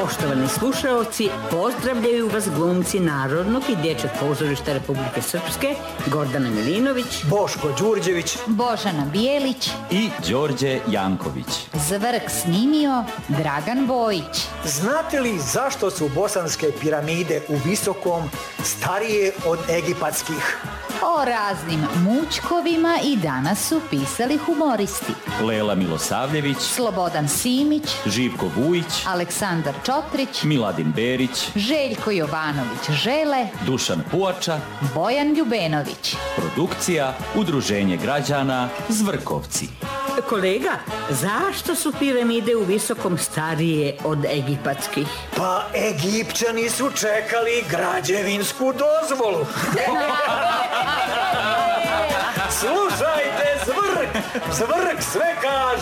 Poštovani slušaoci, pozdravljaju vas glumci Narodnog i Dječjeg pozorišta Republike Srpske Gordana Milinović, Boško Đurđević, Božana Bijelić i Đorđe Janković. Zvrk snimio Dragan Bojić. Znate li zašto su bosanske piramide u Visokom starije od egipatskih? O raznim mućkovima i danas su pisali humoristi. Lela Milosavljević, Slobodan Simić, Živko Vujić, Aleksandar Čotrić, Miladin Berić, Željko Jovanović Žele, Dušan Puača, Bojan Ljubenović. Produkcija Udruženje građana Zvrkovci. Kolega, zašto su piramide u Visokom starije od egipatskih? Pa Egipćani su čekali građevinsku dozvolu. Slušajte, Zvrk sve kaže.